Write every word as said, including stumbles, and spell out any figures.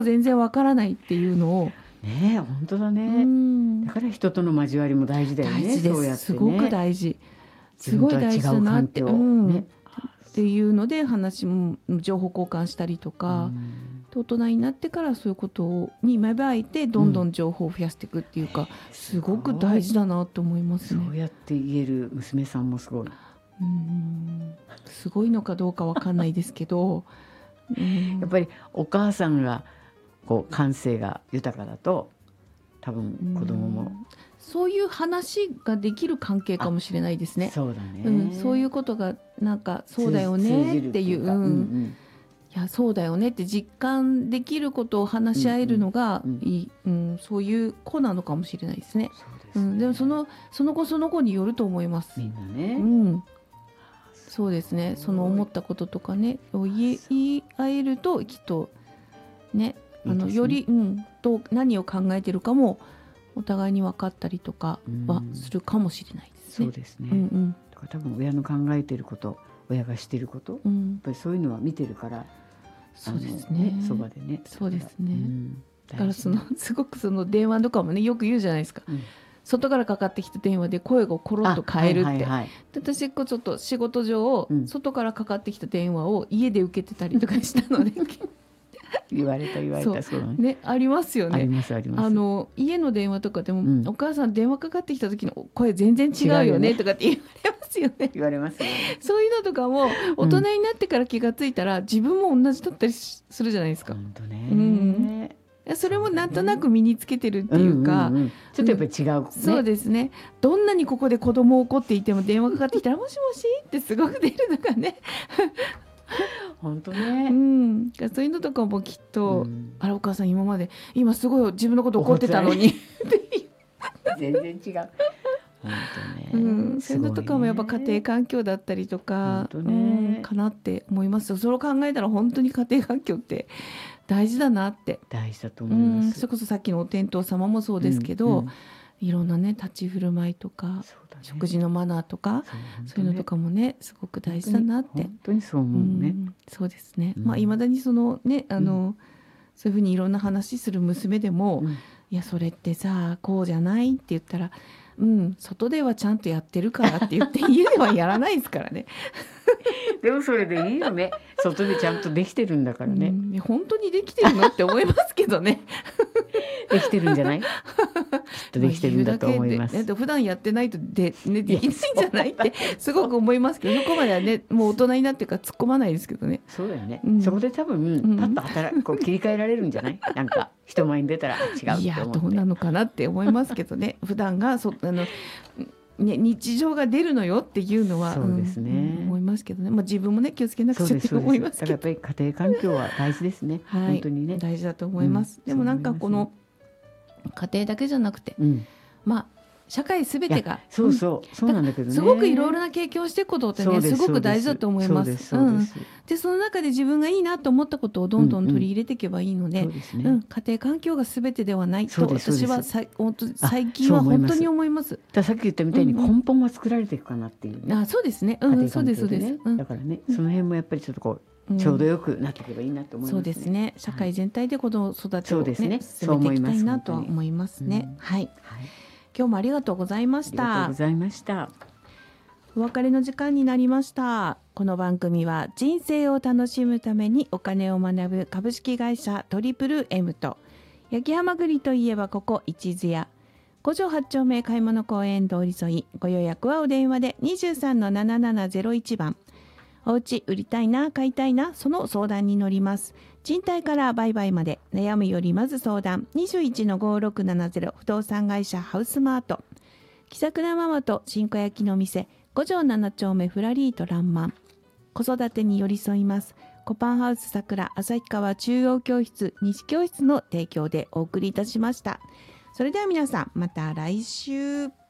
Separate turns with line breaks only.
全然わからないっていうのを
ねえ本当だ
う
ね。
ん
だから人との交わりも大事だよね。
大事で
そうやって
す。すごく
ね
大事。
自分とは違
すごい大事だ
う
なって、う
環境
ん、っ
ね。
ていうので話も情報交換したりと
う
か、
ん
で大人になってからそういうことに芽生えてどんどん情報を増やしていくっていうか、すごく大事だなと思います
そう
ね。
やって言える娘さんもすごい。
うんすごいのかどうかわかんないですけど、うん
やっぱりお母さんがこう感性が豊かだと多分子供も、
そういう話ができる関係かもしれないですね。
そうだね、
うん、そういうことがなんかそうだよ
通
ね
じる
っていう、
か
うん
うん
いやそうだよねって実感できることを話し合えるのが
うんうん
いい、うんそういう子なのかもしれないですね。
そうですね、
うん、でもそのその子その子によると思います。
みんなね、
うん、そうですね。その思ったこととかねを言い言い合えるときっとね、あの
いいですね
より、うん、どう何を考えてるかもお互いに分かったりとかは
うん
するかもしれないですね。
そうですね、
うんうん
だから多分親の考えてること親がしてること、やっ
うん、
ぱりそういうのは見てるから
そうです
あの
ね。
そばでね
そうですね
うん
だからそのすごくその電話とかもねよく言うじゃないですか。
うん
外からかかってきた電話で声をコロッと変えるって、
あはいはいはい
で私こうちょっと仕事上、
うん
外からかかってきた電話を家で受けてたりとかしたので
言われた言われ
そう
たそうだね
ねありますよ
あり
ね。
ますあります
あの家の電話とかでも、
うん
お母さん電話かかってきた時の声全然違うよ
違うよね
ねとかって言われますよね。
言われますよね
そういうのとかも大人になってから気がついたら、自分も同じだったりしするじゃないですか。
本当ね、
うんそれもなんとなく身につけてるっていうか、
んんんちょっとやっぱり違う、ね
そうですね。どんなにここで子供を怒っていても電話かかってきたらもしもしってすごく出るのがね、
本当
う
ね、
ん、そういうのとかもきっと、
うん
あれお母さん今まで今すごい自分のこと怒ってたのに、
全然違う本当ね、
うん、そういうのとかもやっぱ家庭
家
環境だったりとか、
本当ね
うん、かなって思いますよ。それを考えたら本当に家庭環境って大事だなって、
大事だと
うん、
思います、
それこそさっきのお天道様もそうですけど、
うんうん
いろんなね立ち振る舞いとか、
そうだね
食事のマナーとか
そう
そういうのとかもねすごく大事だなって、
本当にそう思うね、
うんそうですね、
うん
まあいまだにそのねあの、そういうふうにいろんな話する娘でも、
うん
いやそれってさこうじゃないって言ったら、うん外ではちゃんとやってるからって言って家ではやらないですからね。
でもそれでいいよね外でちゃんとできてるんだからね、
うんいや本当にできてるのって思いますけどね。
できてるんじゃないきっとできてるんだと思います、
まあ言うだけでだって普段やってないとで、ね、できないんじゃないってすごく思いますけど、そこまではねもう大人になってから突っ込まないですけどね。
そうだよね、
うん
そこで多分
ん
パッと働こう切り替えられるんじゃないなんか人前に出たらあ違う
いや
って思って
どうなのかなって思いますけどね普段がそあの、ね、日常が出るのよっていうのは
そうですね
ん思いますけどね、まあ、自分もね気をつけなく
そう
ちゃって
ですそうです
思いますけど、
だからやっぱり家庭環境は大事ですね、
はい、
本当にね、
大事だと思います、
うん
でもなんか
そう思います
この家庭だけじゃなくて、
うん、
まあ社会すべてが
そうそう、そうなんだけどね。
すごくいろいろな経験をしていくことってね
そうです
すごく大事だと思います。
そうですそうです。
でその中で自分がいいなと思ったことをどんどん取り入れていけばいいので、
そうですね。
うん、家庭環境がすべてではないと
そうです
私は
そう
さ本当
あ
最近は
そう思います
本当に思います。
だからさっき言ったみたいに
うんうん
根本は作られていくかなっていうね、
あそうですね、う
家
ん、そうですそう
庭環境でね。
です、うん
だからね、その辺もやっぱりちょっとこ
う
うんちょうどよくなっていけばいいなと思いますね。
そうですね社会全体で子供育てを、
そうですね
ね、進めていきたいなとは
そう思います
思いますね。
うん
はい、
はい。
今日もありがとうございました
ありがとうご。ざいました。
お別れの時間になりました。この番組は人生を楽しむためにお金を学ぶ株式会社トリプル M と焼きはまぐりといえばここ一途屋五条八丁目買い物公園通り沿い、ご予約はお電話で にじゅうさんのななななゼロいち 番。お家売りたいな買いたいなその相談に乗ります。賃貸から売買まで悩むよりまず相談 にじゅういちのごろくななゼロ 不動産会社ハウスマート。気さくなママと新子焼きの店五条七丁目フラリートランマン。子育てに寄り添いますコパンハウス桜旭川中央教室西教室の提供でお送りいたしました。それでは皆さんまた来週。